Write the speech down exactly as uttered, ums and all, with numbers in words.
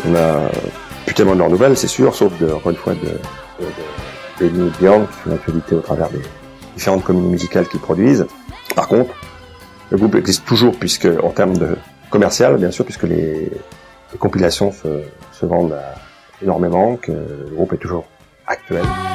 On a plus tellement de leurs nouvelles, c'est sûr, sauf de, encore une fois de, de, de Benny et Björn qui font l'actualité au travers des différentes comédies musicales qu'ils produisent. Par contre, le groupe existe toujours puisque, en termes de commercial, bien sûr, puisque les, les compilations se, se vendent à, énormément, que le groupe est toujours actuel.